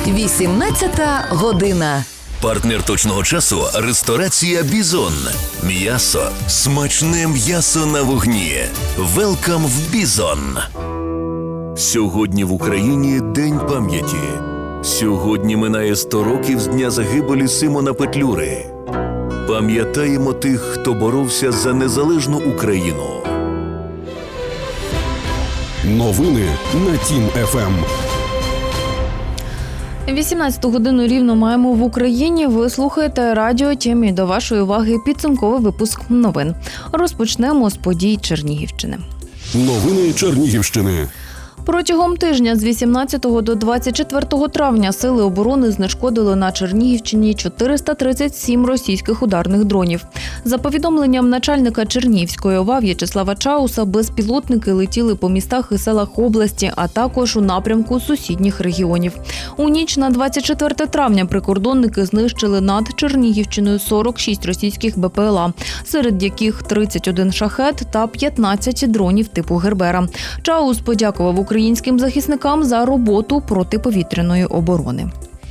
18 година. Партнер точного часу – ресторація «Бізон». М'ясо. Смачне м'ясо на вогні. Велкам в «Бізон». Сьогодні в Україні День пам'яті. Сьогодні минає 100 років з дня загибелі Симона Петлюри. Пам'ятаємо тих, хто боровся за незалежну Україну. Новини на Тім ФМ. 18 годину рівно маємо в Україні. Ви слухаєте радіо Тім, і до вашої уваги підсумковий випуск новин. Розпочнемо з подій Чернігівщини. Новини Чернігівщини. Протягом тижня з 18 до 24 травня Сили оборони знешкодили на Чернігівщині 437 російських ударних дронів. За повідомленням начальника Чернігівської ОВА В'ячеслава Чауса, безпілотники летіли по містах і селах області, а також у напрямку сусідніх регіонів. У ніч на 24 травня прикордонники знищили над Чернігівщиною 46 російських БПЛА, серед яких 31 шахет та 15 дронів типу Гербера. Чаус подякував українським захисникам за роботу протиповітряної оборони.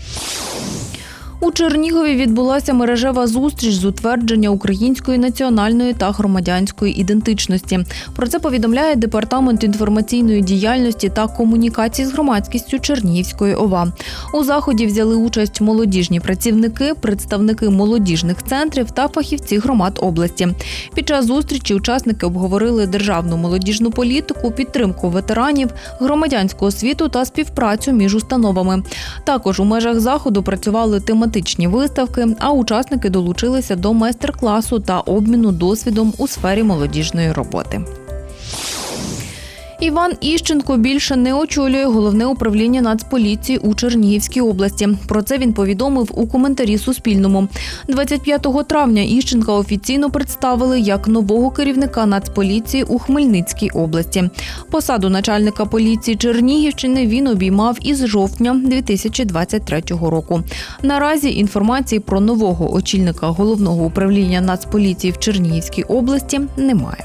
У Чернігові відбулася мережева зустріч з утвердження української національної та громадянської ідентичності. Про це повідомляє Департамент інформаційної діяльності та комунікацій з громадськістю Чернігівської ОВА. У заході взяли участь молодіжні працівники, представники молодіжних центрів та фахівці громад області. Під час зустрічі учасники обговорили державну молодіжну політику, підтримку ветеранів, громадянську освіту та співпрацю між установами. Також у межах заходу працювали тематичні виставки, а учасники долучилися до майстер-класу та обміну досвідом у сфері молодіжної роботи. Іван Іщенко більше не очолює Головне управління Нацполіції у Чернігівській області. Про це він повідомив у коментарі Суспільному. 25 травня Іщенка офіційно представили як нового керівника Нацполіції у Хмельницькій області. Посаду начальника поліції Чернігівщини він обіймав із жовтня 2023 року. Наразі інформації про нового очільника Головного управління Нацполіції в Чернігівській області немає.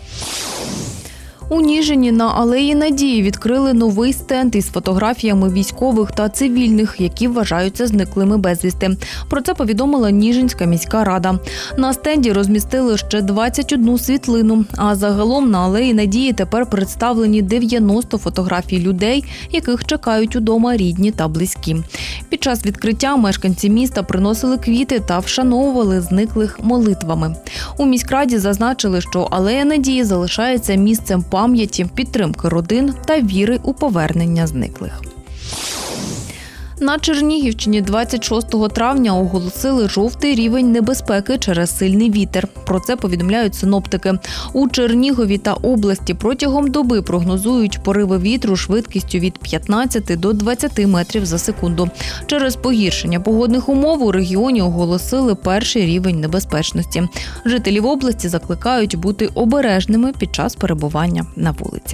У Ніжині на Алеї Надії відкрили новий стенд із фотографіями військових та цивільних, які вважаються зниклими безвісти. Про це повідомила Ніжинська міська рада. На стенді розмістили ще 21 світлину, а загалом на Алеї Надії тепер представлені 90 фотографій людей, яких чекають удома рідні та близькі. Під час відкриття мешканці міста приносили квіти та вшановували зниклих молитвами. У міськраді зазначили, що Алея Надії залишається місцем пам'яті, підтримки родин та віри у повернення зниклих. На Чернігівщині 26 травня оголосили жовтий рівень небезпеки через сильний вітер. Про це повідомляють синоптики. У Чернігові та області протягом доби прогнозують пориви вітру швидкістю від 15 до 20 метрів за секунду. Через погіршення погодних умов у регіоні оголосили перший рівень небезпечності. Жителів області закликають бути обережними під час перебування на вулиці.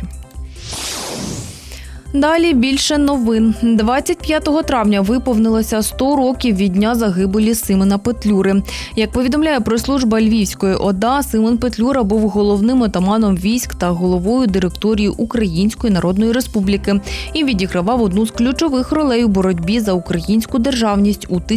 Далі більше новин. 25 травня виповнилося 100 років від дня загибелі Симона Петлюри. Як повідомляє прес-служба Львівської ОДА, Симон Петлюра був головним отаманом військ та головою директорії Української Народної Республіки і відігравав одну з ключових ролей у боротьбі за українську державність у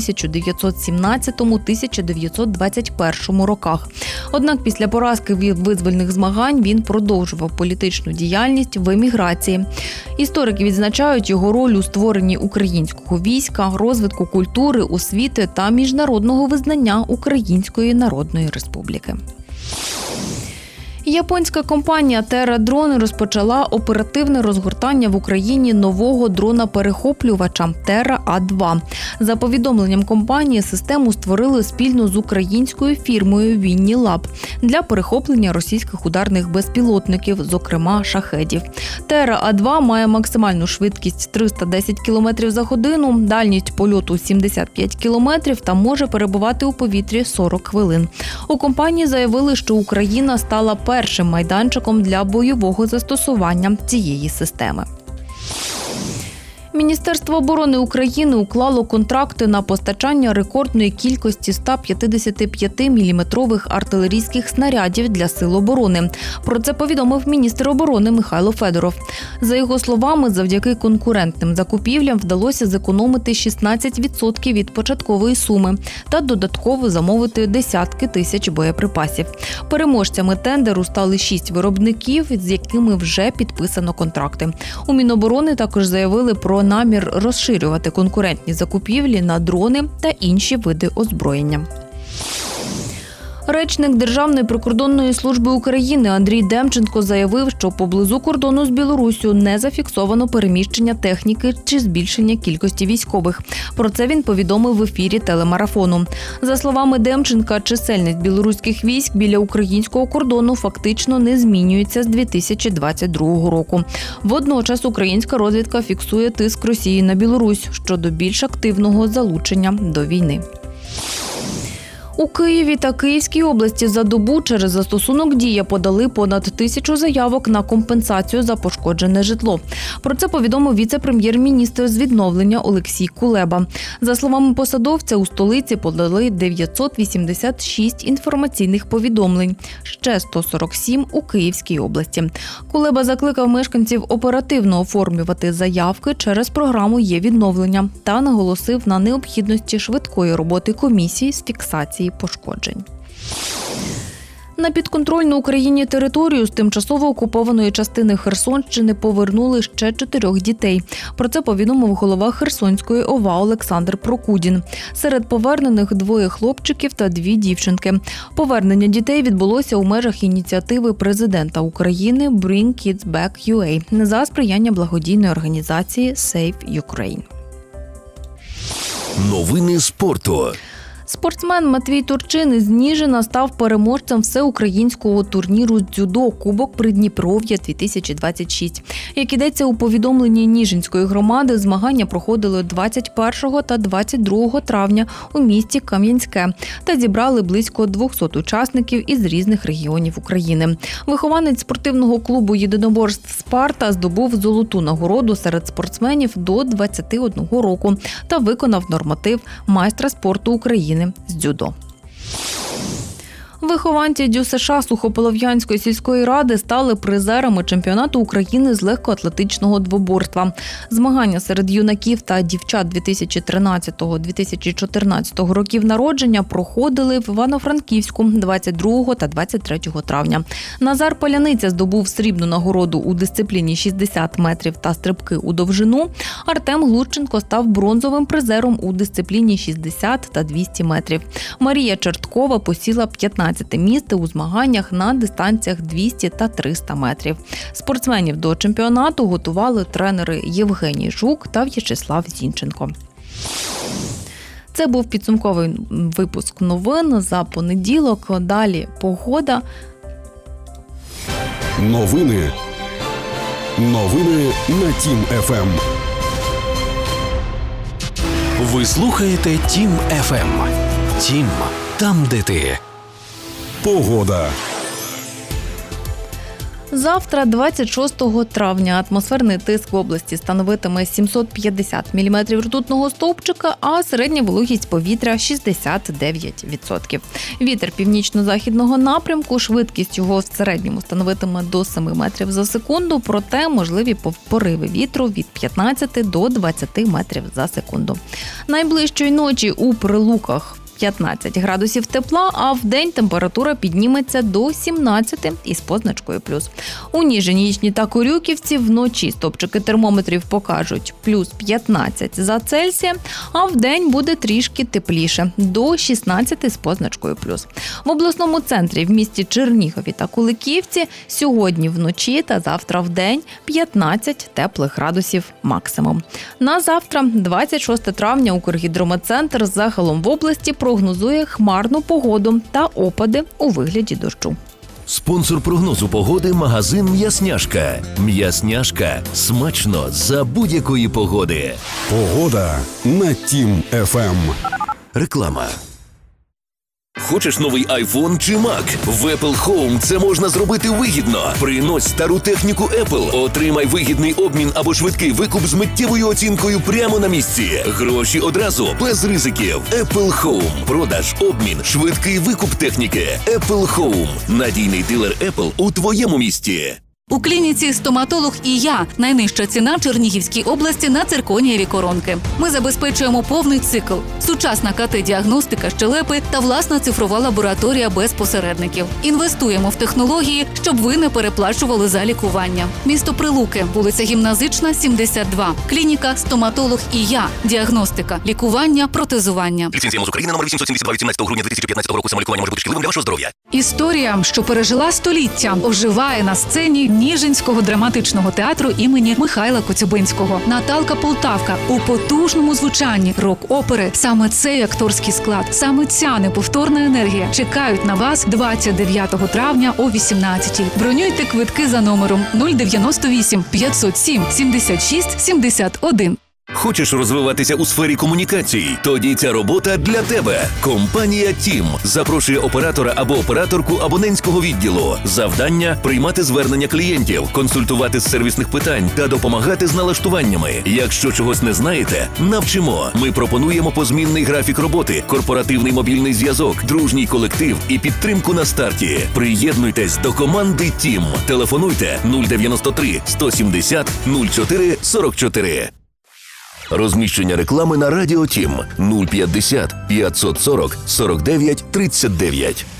1917-1921 роках. Однак після поразки визвольних змагань він продовжував політичну діяльність в еміграції. Історики відзначають його роль у створенні українського війська, розвитку культури, освіти та міжнародного визнання Української Народної Республіки. Японська компанія Terra Drone розпочала оперативне розгортання в Україні нового дрона-перехоплювача Terra A2. За повідомленням компанії, систему створили спільно з українською фірмою Winnie Lab для перехоплення російських ударних безпілотників, зокрема шахедів. Terra A2 має максимальну швидкість 310 км за годину, дальність польоту 75 км та може перебувати у повітрі 40 хвилин. У компанії заявили, що Україна стала першим майданчиком для бойового застосування цієї системи. Міністерство оборони України уклало контракти на постачання рекордної кількості 155-мм артилерійських снарядів для Сил оборони. Про це повідомив міністр оборони Михайло Федоров. За його словами, завдяки конкурентним закупівлям вдалося зекономити 16% від початкової суми та додатково замовити десятки тисяч боєприпасів. Переможцями тендеру стали 6 виробників, з якими вже підписано контракти. У Міноборони також заявили про намір розширювати конкурентні закупівлі на дрони та інші види озброєння. Речник Державної прикордонної служби України Андрій Демченко заявив, що поблизу кордону з Білоруссю не зафіксовано переміщення техніки чи збільшення кількості військових. Про це він повідомив в ефірі телемарафону. За словами Демченка, чисельність білоруських військ біля українського кордону фактично не змінюється з 2022 року. Водночас українська розвідка фіксує тиск Росії на Білорусь щодо більш активного залучення до війни. У Києві та Київській області за добу через застосунок «Дія» подали понад 1000 заявок на компенсацію за пошкоджене житло. Про це повідомив віце-прем'єр-міністр з відновлення Олексій Кулеба. За словами посадовця, у столиці подали 986 інформаційних повідомлень, ще 147 у Київській області. Кулеба закликав мешканців оперативно оформлювати заявки через програму «Є-відновлення» та наголосив на необхідності швидкої роботи комісії з фіксації пошкоджень. На підконтрольну Україні територію з тимчасово окупованої частини Херсонщини повернули ще 4 дітей. Про це повідомив голова Херсонської ОВА Олександр Прокудін. Серед повернених 2 хлопчиків та 2 дівчинки. Повернення дітей відбулося у межах ініціативи президента України «Bring Kids Back UA» за сприяння благодійної організації Save Ukraine. Новини спорту. Спортсмен Матвій Турчин із Ніжина став переможцем всеукраїнського турніру з дзюдо «Кубок Придніпров'я-2026». Як ідеться у повідомленні Ніжинської громади, змагання проходили 21 та 22 травня у місті Кам'янське та зібрали близько 200 учасників із різних регіонів України. Вихованець спортивного клубу єдиноборств «Спарта» здобув золоту нагороду серед спортсменів до 21 року та виконав норматив майстра спорту України з дзюдо. Вихованці ДЮСШ Сухополов'янської сільської ради стали призерами чемпіонату України з легкоатлетичного двоборства. Змагання серед юнаків та дівчат 2013-2014 років народження проходили в Івано-Франківську 22 та 23 травня. Назар Паляниця здобув срібну нагороду у дисципліні 60 метрів та стрибки у довжину. Артем Глущенко став бронзовим призером у дисципліні 60 та 200 метрів. Марія Черткова посіла 15 місце у змаганнях на дистанціях 200 та 300 метрів. Спортсменів до чемпіонату готували тренери Євгеній Жук та В'ячеслав Зінченко. Це був підсумковий випуск новин за понеділок. Далі погода. Новини на Тім ФМ. Ви слухаєте Тім ФМ. Тім – там, де ти. Погода. Завтра, 26 травня, атмосферний тиск в області становитиме 750 мм ртутного стовпчика, а середня вологість повітря – 69%. Вітер північно-західного напрямку, швидкість його в середньому становитиме до 7 метрів за секунду, проте можливі пориви вітру від 15 до 20 метрів за секунду. Найближчої ночі у Прилуках 15 градусів тепла, а в день температура підніметься до 17 із позначкою плюс. У Ніжині, Ічні та Корюківці вночі стопчики термометрів покажуть плюс 15 за Цельсієм, а в день буде трішки тепліше – до 16 з позначкою плюс. В обласному центрі в місті Чернігові та Куликівці сьогодні вночі та завтра в день 15 теплих градусів максимум. На завтра, 26 травня, Укргідрометцентр загалом в області прогнозує хмарну погоду та опади у вигляді дощу. Спонсор прогнозу погоди – магазин «М'ясняшка». «М'ясняшка» – смачно за будь-якої погоди. Погода на Тім ФМ. Реклама. Хочеш новий iPhone чи Mac? В Apple Home це можна зробити вигідно. Принось стару техніку Apple, отримай вигідний обмін або швидкий викуп з миттєвою оцінкою прямо на місці. Гроші одразу, без ризиків. Apple Home. Продаж, обмін, швидкий викуп техніки. Apple Home. Надійний дилер Apple у твоєму місті. У клініці «Стоматолог і я» найнижча ціна в Чернігівській області на цирконієві коронки. Ми забезпечуємо повний цикл, сучасна КТ-діагностика щелепи та власна цифрова лабораторія без посередників. Інвестуємо в технології, щоб ви не переплачували за лікування. Місто Прилуки, вулиця Гімназична, 72. Клініка «Стоматолог і я». Діагностика, лікування, протезування. Ліцензія МОЗ України номер 872 від 17 грудня 2015 року. Самолікування може бути шкідливим для вашого здоров'я. Історія, що пережила століття, оживає на сцені Ніжинського драматичного театру імені Михайла Коцюбинського. Наталка Полтавка у потужному звучанні рок-опери. Саме цей акторський склад, саме ця неповторна енергія чекають на вас 29 травня о 18-й. Бронюйте квитки за номером 098 507 76 71. Хочеш розвиватися у сфері комунікацій? Тоді ця робота для тебе. Компанія «Тім» запрошує оператора або операторку абонентського відділу. Завдання – приймати звернення клієнтів, консультувати з сервісних питань та допомагати з налаштуваннями. Якщо чогось не знаєте, навчимо. Ми пропонуємо позмінний графік роботи, корпоративний мобільний зв'язок, дружній колектив і підтримку на старті. Приєднуйтесь до команди «Тім». Телефонуйте 093 170 04 44. Розміщення реклами на Радіо Тім 050 540 49 39.